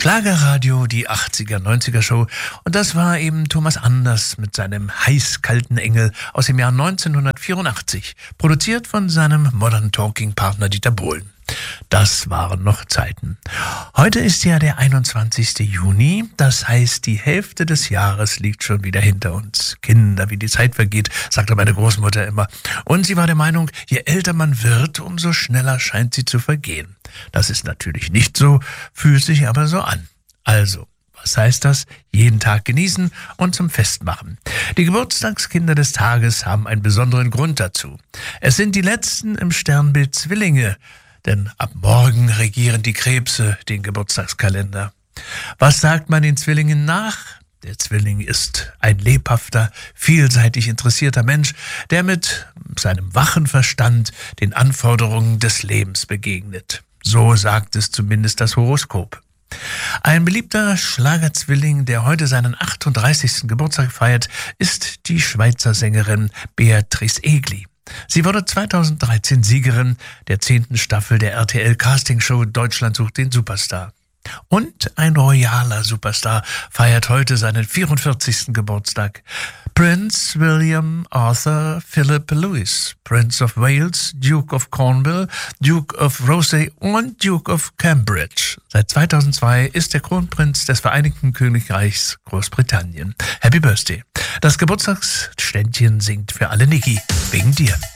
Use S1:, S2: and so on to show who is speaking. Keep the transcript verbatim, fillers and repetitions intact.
S1: Schlagerradio, die achtziger, neunziger Show. Und das war eben Thomas Anders mit seinem heiß-kalten Engel aus dem Jahr neunzehnhundertvierundachtzig, produziert von seinem Modern Talking Partner Dieter Bohlen. Das waren noch Zeiten. Heute ist ja der einundzwanzigste Juni, das heißt, die Hälfte des Jahres liegt schon wieder hinter uns. Kinder, wie die Zeit vergeht, sagte meine Großmutter immer. Und sie war der Meinung, je älter man wird, umso schneller scheint sie zu vergehen. Das ist natürlich nicht so, fühlt sich aber so an. Also, was heißt das? Jeden Tag genießen und zum Fest machen. Die Geburtstagskinder des Tages haben einen besonderen Grund dazu. Es sind die letzten im Sternbild Zwillinge, denn ab morgen regieren die Krebse den Geburtstagskalender. Was sagt man den Zwillingen nach? Der Zwilling ist ein lebhafter, vielseitig interessierter Mensch, der mit seinem wachen Verstand den Anforderungen des Lebens begegnet. So sagt es zumindest das Horoskop. Ein beliebter Schlagerzwilling, der heute seinen achtunddreißigsten Geburtstag feiert, ist die Schweizer Sängerin Beatrice Egli. Sie wurde zweitausenddreizehn Siegerin der zehnten Staffel der R T L-Castingshow Deutschland sucht den Superstar. Und ein royaler Superstar feiert heute seinen vierundvierzigsten Geburtstag. Prince William Arthur Philip Louis, Prince of Wales, Duke of Cornwall, Duke of Rothesay und Duke of Cambridge. Seit zweitausendzwei ist der Kronprinz des Vereinigten Königreichs Großbritannien. Happy Birthday. Das Geburtstagsständchen singt für alle Niki, wegen dir.